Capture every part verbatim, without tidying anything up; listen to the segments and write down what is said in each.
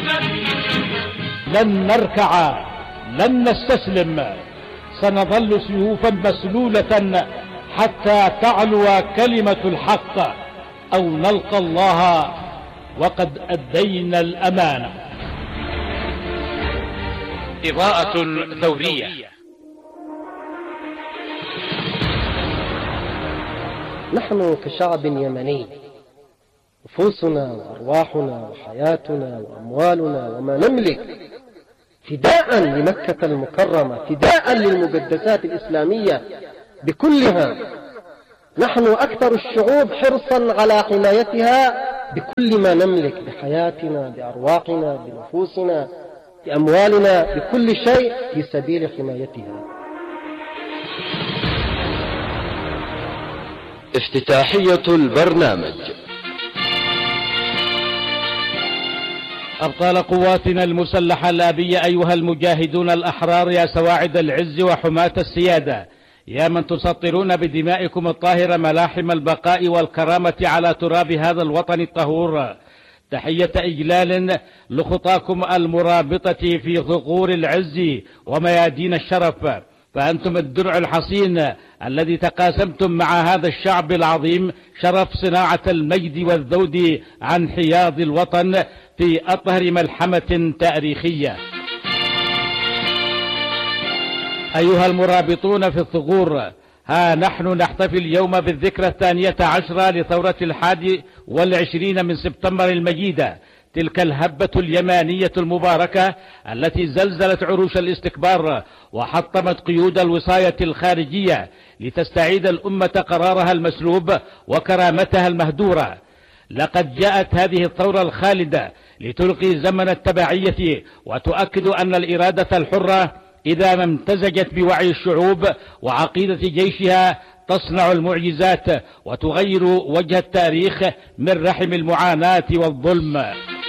لن نركع، لن نستسلم، سنظل سيوفا مسلولة حتى تعلو كلمة الحق أو نلقى الله وقد أدينا الأمانة. إضاءة ثورية. نحن كشعب يمني نفوسنا وأرواحنا وحياتنا وأموالنا وما نملك فداء لمكة المكرمة، فداء للمقدسات الإسلامية بكلها. نحن أكثر الشعوب حرصا على حمايتها بكل ما نملك، بحياتنا، بأرواحنا، بنفوسنا، بأموالنا، بكل شيء في سبيل حمايتها. افتتاحية البرنامج. أبطال قواتنا المسلحة الأبية، أيها المجاهدون الأحرار، يا سواعد العز وحماة السيادة، يا من تسطرون بدمائكم الطاهرة ملاحم البقاء والكرامة على تراب هذا الوطن الطهور، تحية إجلال لخطاكم المرابطة في ثغور العز وميادين الشرف، فأنتم الدرع الحصين الذي تقاسمتم مع هذا الشعب العظيم شرف صناعة المجد والذود عن حياض الوطن في أطهر ملحمة تاريخية. أيها المرابطون في الثغور، ها نحن نحتفل اليوم بالذكرى الثانية عشرة لثورة الحادي والعشرين من سبتمبر المجيدة، تلك الهبة اليمانية المباركة التي زلزلت عروش الاستكبار وحطمت قيود الوصاية الخارجية لتستعيد الأمة قرارها المسلوب وكرامتها المهدورة. لقد جاءت هذه الثورة الخالدة لتلقي زمن التبعية وتؤكد أن الإرادة الحرة إذا ما امتزجت بوعي الشعوب وعقيدة جيشها تصنع المعجزات وتغير وجه التاريخ من رحم المعاناة والظلم.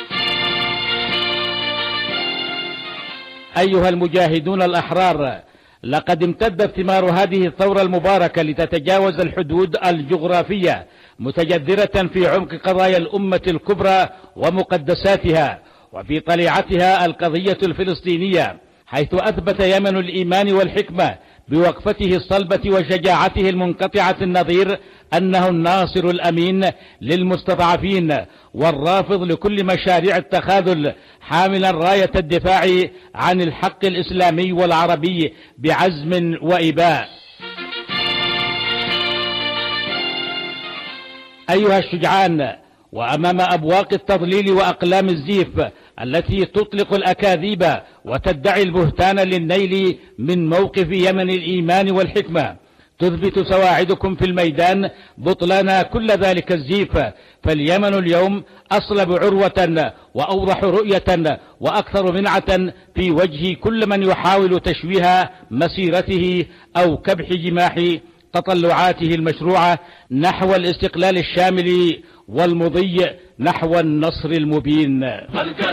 أيها المجاهدون الأحرار، لقد امتدت ثمار هذه الثورة المباركة لتتجاوز الحدود الجغرافية، متجذرة في عمق قضايا الأمة الكبرى ومقدساتها، وفي طليعتها القضية الفلسطينية، حيث أثبت يمن الإيمان والحكمة بوقفته الصلبة وشجاعته المنقطعة النظير أنه الناصر الأمين للمستضعفين والرافض لكل مشاريع التخاذل، حاملا راية الدفاع عن الحق الإسلامي والعربي بعزم وإباء. أيها الشجعان، وأمام أبواق التضليل وأقلام الزيف التي تطلق الأكاذيب وتدعي البهتان للنيل من موقف يمن الإيمان والحكمة، تثبت سواعدكم في الميدان بطلان كل ذلك الزيف، فاليمن اليوم أصلب عروة وأوضح رؤية وأكثر منعة في وجه كل من يحاول تشويه مسيرته أو كبح جماح تطلعاته المشروعة نحو الاستقلال الشامل والمضي نحو النصر المبين.